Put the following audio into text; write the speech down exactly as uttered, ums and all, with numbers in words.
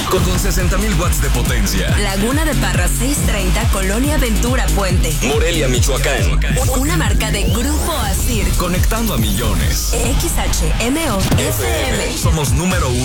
Con, con sesenta mil watts de potencia. Laguna de Parra seiscientos treinta, Colonia Ventura Puente. Morelia, Michoacán. Una marca de Grupo Asir. Conectando a millones. X H M O F M. Somos número uno